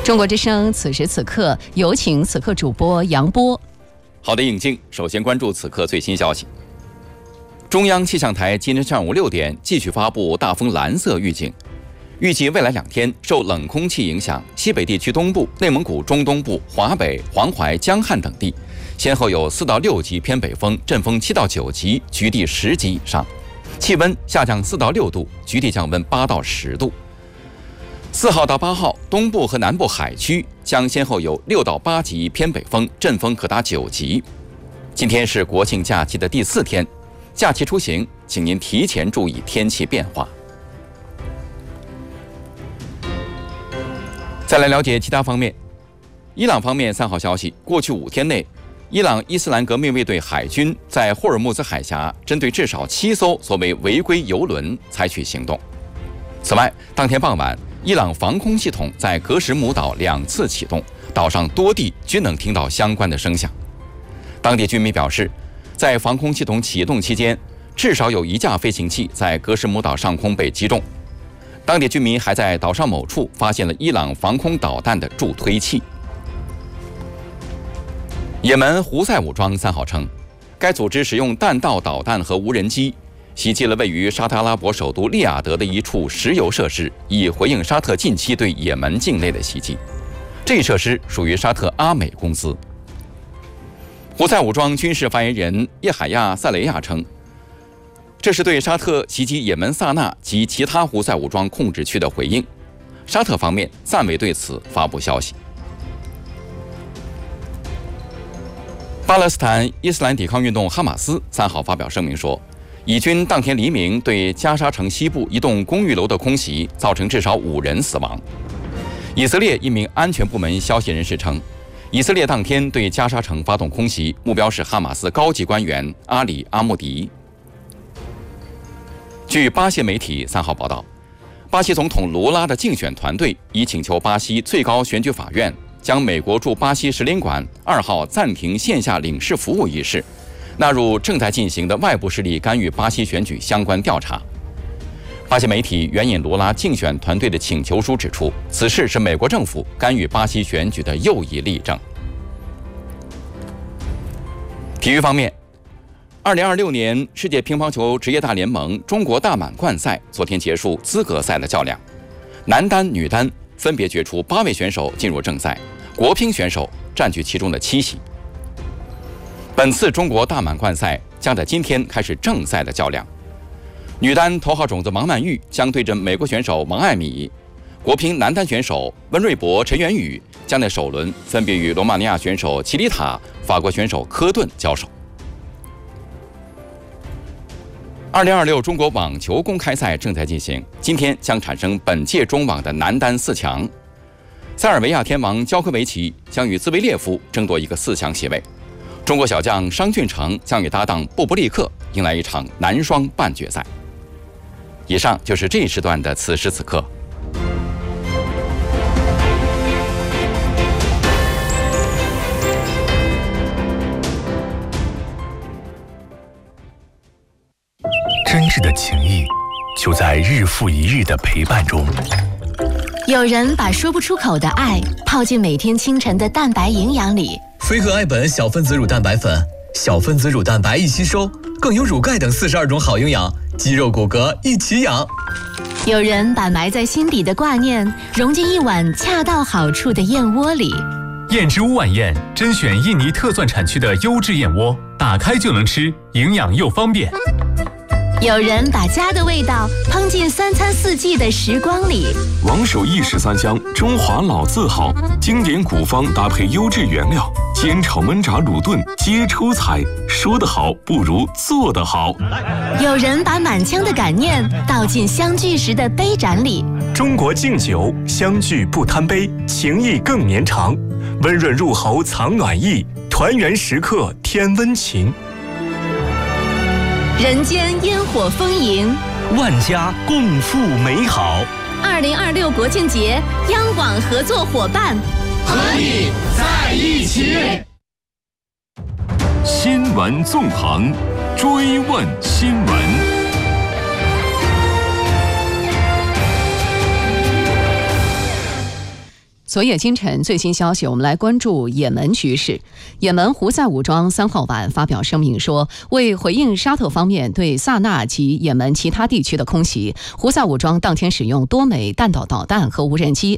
中国之声此时此刻有请此刻主播杨波。 好的，尹静，首先关注此刻最新消息。中央气象台今天上午6点继续发布大风蓝色预警，预计未来2天受冷空气影响，西北地区东部、内蒙古中东部、华北、黄淮、江汉等地先后有4到6级偏北风，阵风7到9级，局地10级以上，气温下降4到6度，局地降温8到10度。4号到8号，东部和南部海区将先后有6到8级偏北风，阵风可达9级。今天是国庆假期的第4天，假期出行，请您提前注意天气变化。再来了解其他方面，伊朗方面3号消息，过去5天内，伊朗伊斯兰革命卫队海军在霍尔木兹海峡针对至少7艘所谓违规油轮采取行动。此外，当天傍晚，伊朗防空系统在格什姆岛2次启动，岛上多地均能听到相关的声响。当地居民表示，在防空系统启动期间，至少有1架飞行器在格什姆岛上空被击中。当地居民还在岛上某处发现了伊朗防空导弹的助推器。也门胡塞武装3号称，该组织使用弹道导弹和无人机袭击了位于沙特阿拉伯首都利雅得的一处石油设施，以回应沙特近期对也门境内的袭击。这一设施属于沙特阿美公司。胡塞武装军事发言人叶海亚·塞雷亚称，这是对沙特袭击也门萨那及其他胡塞武装控制区的回应。沙特方面暂未对此发布消息。巴勒斯坦伊斯兰抵抗运动哈马斯3号发表声明说，以军当天黎明对加沙城西部一栋公寓楼的空袭造成至少5人死亡。以色列一名安全部门消息人士称，以色列当天对加沙城发动空袭，目标是哈马斯高级官员阿里·阿穆迪。据巴西媒体3号报道，巴西总统卢拉的竞选团队已请求巴西最高选举法院将美国驻巴西使领馆2号暂停线下领事服务一事纳入正在进行的外部势力干预巴西选举相关调查。巴西媒体援引卢拉竞选团队的请求书指出，此事是美国政府干预巴西选举的又一例证。体育方面，2026年世界乒乓球职业大联盟中国大满贯赛昨天结束资格赛的较量，男单、女单分别决出8位选手进入正赛，国乒选手占据其中的7席。本次中国大满贯赛将在今天开始正赛的较量，女单头号种子王曼玉将对阵美国选手王艾米，国乒男单选手温瑞博、陈元宇将在首轮分别与罗马尼亚选手齐里塔、法国选手科顿交手。2026中国网球公开赛正在进行，今天将产生本届中网的男单4强，塞尔维亚天王焦科维奇将与兹维列夫争夺一个4强席位。中国小将商俊成将与搭档布布利克迎来一场男双半决赛。以上就是这一时段的此时此刻。 真挚的情谊就在日复一日的陪伴中。 有人把说不出口的爱泡进每天清晨的蛋白营养里。 飞鹤爱本小分子乳蛋白粉，小分子乳蛋白易吸收，更有乳钙等42种好营养，肌肉骨骼一起养。 有人把埋在心底的挂念融进一碗恰到好处的燕窝里。 燕之屋晚宴甄选印尼特蒜产区的优质燕窝，打开就能吃，营养又方便。 有人把家的味道烹进3餐4季的时光里。 王守义13香，中华老字号，经典古方搭配优质原料，煎炒焖炸卤炖皆出彩。说得好不如做得好。 有人把满腔的感念倒进相聚时的杯盏里。 中国敬酒，相聚不贪杯，情谊更绵长。温润入喉藏暖意，团圆时刻添温情。 人间烟火丰盈， 万家共赴美好。 2026国庆节，央广合作伙伴和你在一起。 新闻纵横，追问新闻。 昨夜今晨最新消息，我们来关注也门局势。也门胡塞武装3号晚发表声明说，为回应沙特方面对萨那及也门其他地区的空袭，胡塞武装当天使用多枚弹道导弹和无人机